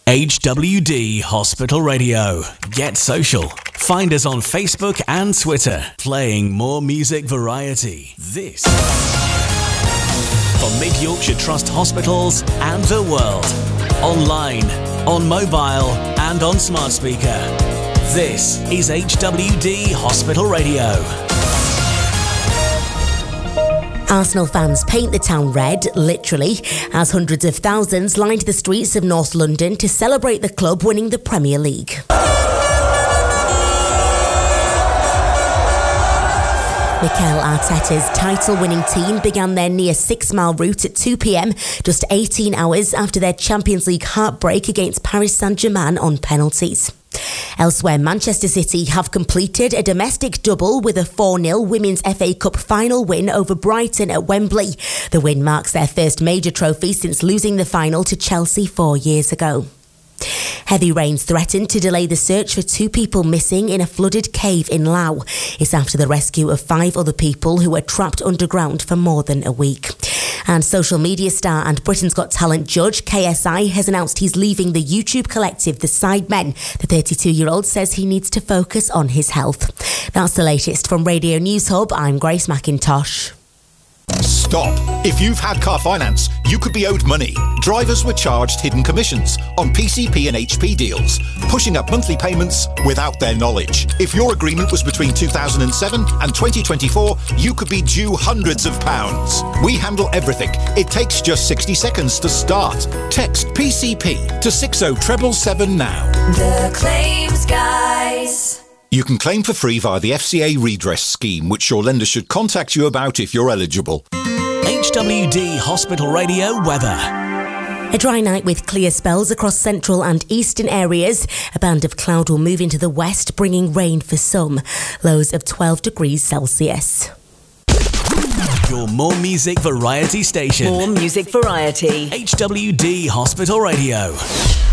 HWD Hospital Radio. Get social. Find us on Facebook and Twitter. Playing more music variety. This for Mid Yorkshire Trust hospitals and the world. Online, on mobile and on smart speaker. This is HWD Hospital Radio. Arsenal fans paint the town red, literally, as hundreds of thousands lined the streets of North London to celebrate the club winning the Premier League. Mikel Arteta's title-winning team began their near 6-mile route at 2 p.m, just 18 hours after their Champions League heartbreak against Paris Saint-Germain on penalties. Elsewhere, Manchester City have completed a domestic double with a 4-0 Women's FA Cup final win over Brighton at Wembley. The win marks their first major trophy since losing the final to Chelsea 4 years ago. Heavy rains threaten to delay the search for 2 people missing in a flooded cave in Laos. It's after the rescue of 5 other people who were trapped underground for more than a week. And social media star and Britain's Got Talent judge KSI has announced he's leaving the YouTube collective The Sidemen. The 32-year-old says he needs to focus on his health. That's the latest from Radio News Hub. I'm Grace McIntosh. Stop. If you've had car finance, you could be owed money. Drivers were charged hidden commissions on PCP and HP deals, pushing up monthly payments without their knowledge. If your agreement was between 2007 and 2024, you could be due hundreds of pounds. We handle everything. It takes just 60 seconds to start. Text PCP to 60777 now. The Claims Guys. You can claim for free via the FCA redress scheme, which your lender should contact you about if you're eligible. HWD Hospital Radio weather. A dry night with clear spells across central and eastern areas. A band of cloud will move into the west, bringing rain for some. Lows of 12 degrees Celsius. Your more music variety station. More music variety. HWD Hospital Radio.